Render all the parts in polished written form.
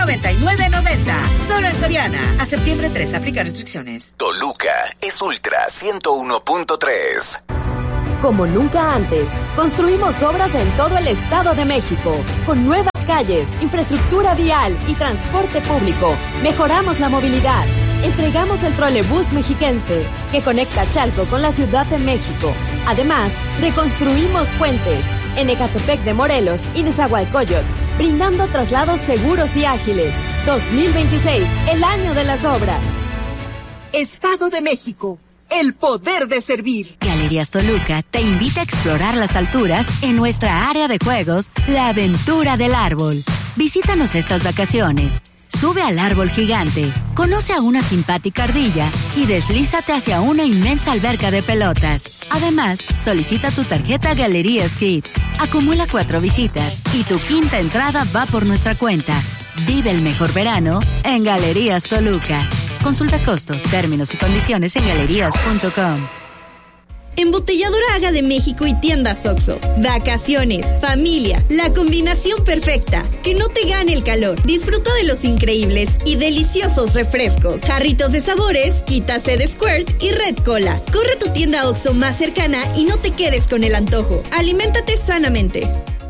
$99.90. Solo en Soriana. A septiembre 3. Aplica restricciones. Toluca es Ultra 101.3. Como nunca antes, construimos obras en todo el Estado de México, con nuevas calles, infraestructura vial y transporte público. Mejoramos la movilidad. Entregamos el trolebús mexiquense, que conecta Chalco con la Ciudad de México. Además, reconstruimos puentes en Ecatepec de Morelos y Nezahualcóyotl, brindando traslados seguros y ágiles. 2026, el año de las obras. Estado de México, el poder de servir. Galerías Toluca te invita a explorar las alturas en nuestra área de juegos, La Aventura del Árbol. Visítanos estas vacaciones. Sube al árbol gigante, conoce a una simpática ardilla y deslízate hacia una inmensa alberca de pelotas. Además, solicita tu tarjeta Galerías Kids. Acumula 4 visitas y tu quinta entrada va por nuestra cuenta. Vive el mejor verano en Galerías Toluca. Consulta costo, términos y condiciones en galerías.com. Embotelladora Haga de México y tiendas Oxxo. Vacaciones, familia, la combinación perfecta. Que no te gane el calor. Disfruta de los increíbles y deliciosos refrescos. Jarritos de sabores, quítase de Squirt y Red Cola. Corre a tu tienda Oxxo más cercana y no te quedes con el antojo. Aliméntate sanamente.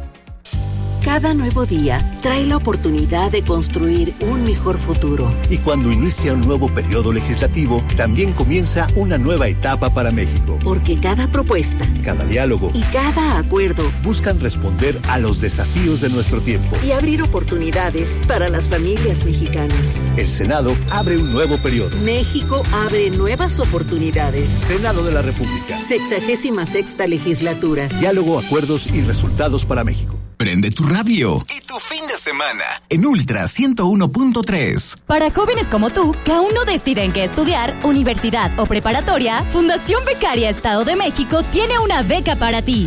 Cada nuevo día trae la oportunidad de construir un mejor futuro. Y cuando inicia un nuevo periodo legislativo, también comienza una nueva etapa para México. Porque cada propuesta, cada diálogo y cada acuerdo buscan responder a los desafíos de nuestro tiempo y abrir oportunidades para las familias mexicanas. El Senado abre un nuevo periodo. México abre nuevas oportunidades. Senado de la República. 66ª legislatura. Diálogo, acuerdos y resultados para México. Prende tu radio y tu fin de semana en Ultra 101.3. Para jóvenes como tú, que aún no deciden qué estudiar, universidad o preparatoria, Fundación Becaria Estado de México tiene una beca para ti.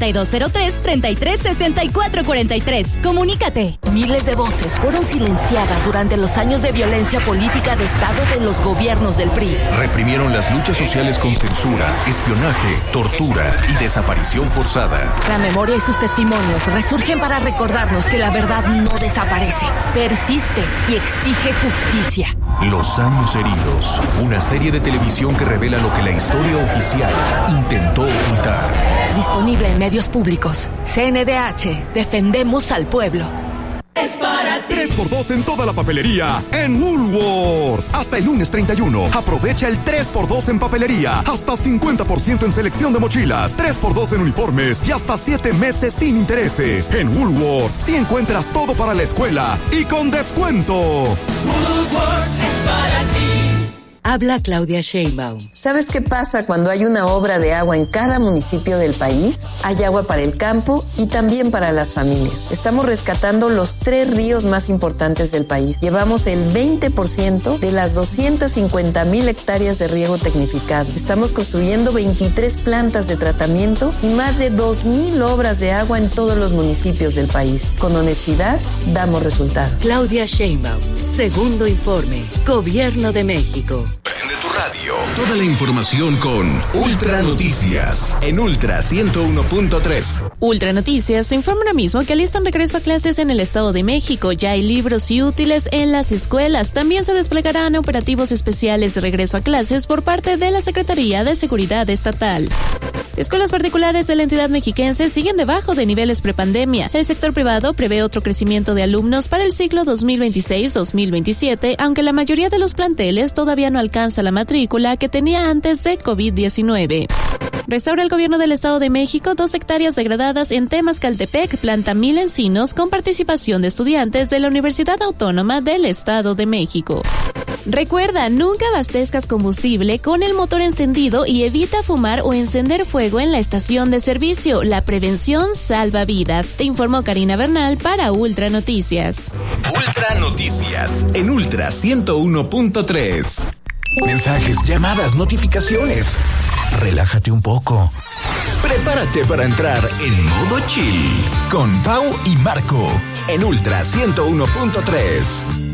7203-336443. Comunícate. Miles de voces fueron silenciadas durante los años de violencia política de Estado de los gobiernos del PRI. Reprimieron las luchas sociales con censura, espionaje, tortura y desaparición forzada. La memoria y sus testimonios resurgen para recordarnos que la verdad no desaparece, persiste y exige justicia. Los años heridos, una serie de televisión que revela lo que la historia oficial intentó ocultar. Disponible en medios públicos. CNDH, defendemos al pueblo. Es para ti. 3x2 en toda la papelería en Woolworth. Hasta el lunes 31. Aprovecha el 3x2 en papelería. Hasta 50% en selección de mochilas. 3x2 en uniformes y hasta 7 meses sin intereses. En Woolworth sí encuentras todo para la escuela y con descuento. Woolworth es para ti. Habla Claudia Sheinbaum. ¿Sabes qué pasa cuando hay una obra de agua en cada municipio del país? Hay agua para el campo y también para las familias. Estamos rescatando los 3 ríos más importantes del país. Llevamos el 20% de las 250,000 hectáreas de riego tecnificado. Estamos construyendo 23 plantas de tratamiento y más de 2,000 obras de agua en todos los municipios del país. Con honestidad, damos resultados. Claudia Sheinbaum, segundo informe, Gobierno de México. Prende tu radio. Toda la información con Ultra Noticias en Ultra 101.3. Ultra Noticias te informa ahora mismo que alistan regreso a clases en el Estado de México. Ya hay libros y útiles en las escuelas. También se desplegarán operativos especiales de regreso a clases por parte de la Secretaría de Seguridad Estatal. Escuelas particulares de la entidad mexiquense siguen debajo de niveles prepandemia. El sector privado prevé otro crecimiento de alumnos para el ciclo 2026-2027, aunque la mayoría de los planteles todavía no alcanza la matrícula que tenía antes de COVID-19. Restaura el gobierno del Estado de México 2 hectáreas degradadas en Temascaltepec, planta 1,000 encinos con participación de estudiantes de la Universidad Autónoma del Estado de México. Recuerda, nunca abastezcas combustible con el motor encendido y evita fumar o encender fuego en la estación de servicio. La prevención salva vidas. Te informó Karina Bernal para Ultra Noticias. Ultra Noticias en Ultra 101.3. Mensajes, llamadas, notificaciones. Relájate un poco. Prepárate para entrar en modo chill con Pau y Marco en Ultra 101.3.